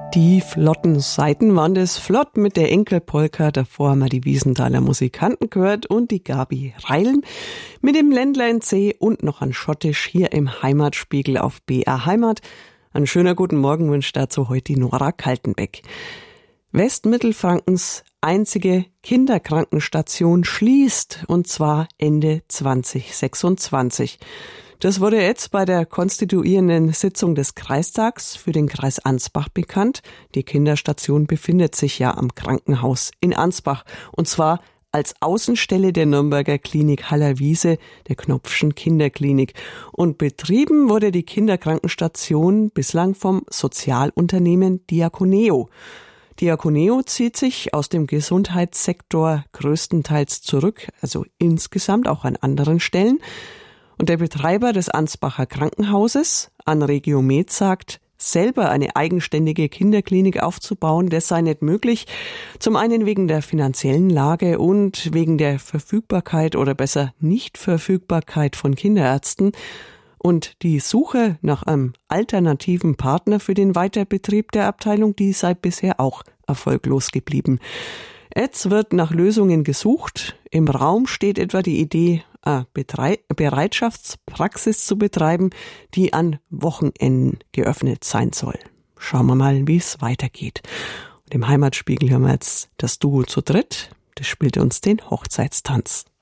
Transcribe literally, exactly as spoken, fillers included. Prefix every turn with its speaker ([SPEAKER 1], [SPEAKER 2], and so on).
[SPEAKER 1] Die flotten Seiten waren das flott mit der Enkelpolka. Davor haben wir die Wiesenthaler Musikanten gehört und die Gabi Reilm mit dem Ländler in C und noch an Schottisch hier im Heimatspiegel auf B R Heimat. Ein schöner guten Morgen wünscht dazu heute die Nora Kaltenbeck. Westmittelfrankens einzige Kinderkrankenstation schließt, und zwar Ende zwanzig sechsundzwanzig. Das wurde jetzt bei der konstituierenden Sitzung des Kreistags für den Kreis Ansbach bekannt. Die Kinderstation befindet sich ja am Krankenhaus in Ansbach, und zwar als Außenstelle der Nürnberger Klinik Hallerwiese, der Knopfschen Kinderklinik. Und betrieben wurde die Kinderkrankenstation bislang vom Sozialunternehmen Diakoneo. Diakoneo zieht sich aus dem Gesundheitssektor größtenteils zurück, also insgesamt auch an anderen Stellen. Und der Betreiber des Ansbacher Krankenhauses, Anregiomed, sagt, selber eine eigenständige Kinderklinik aufzubauen, das sei nicht möglich. Zum einen wegen der finanziellen Lage und wegen der Verfügbarkeit oder besser Nichtverfügbarkeit von Kinderärzten. Und die Suche nach einem alternativen Partner für den Weiterbetrieb der Abteilung, die sei bisher auch erfolglos geblieben. Jetzt wird nach Lösungen gesucht. Im Raum steht etwa die Idee, eine Bereitschaftspraxis zu betreiben, die an Wochenenden geöffnet sein soll. Schauen wir mal, wie es weitergeht. Und im Heimatspiegel hören wir jetzt das Duo zu dritt. Das spielt uns den Hochzeitstanz.